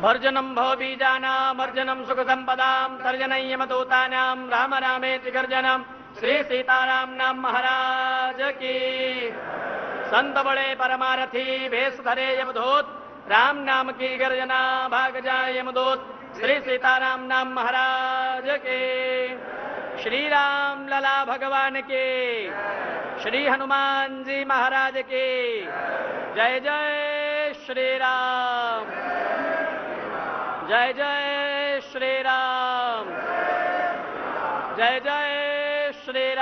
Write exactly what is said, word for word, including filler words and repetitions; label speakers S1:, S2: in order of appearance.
S1: भर्जनं भवबीजानां अर्जनं सुखसंपदां तर्जनं यमदूतानां राम रामेति गर्जनं श्री सीताराम नाम महाराज की। संत बड़े परमारथी भेष धरे यमदूत राम नाम की गर्जना भाग जाए यमदूत श्री सीताराम नाम महाराज के। श्री राम लला भगवान के, श्री हनुमान जी महाराज के जय जय श्री राम, जय जय श्री राम, जय जय श्री राम।